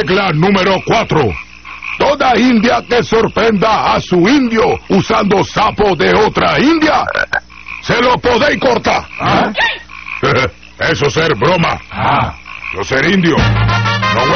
Regla número 4. Toda india que sorprenda a su indio usando sapo de otra india, se lo podéis cortar. ¿Ah? Eso ser broma. Ah. Yo ser indio.